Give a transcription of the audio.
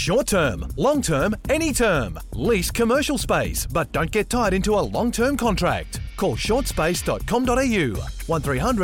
Short term, long term, any term. Lease commercial space, but don't get tied into a long-term contract. Call shortspace.com.au 1300